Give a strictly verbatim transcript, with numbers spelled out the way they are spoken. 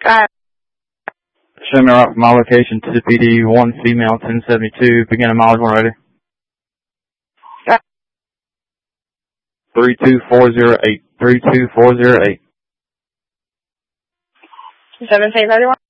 Alright. Show me right from my location to the P D, one female, ten seventy-two, beginning mileage when ready. Alright. three two four zero eight, three two four zero eight. seventeen thirty-one.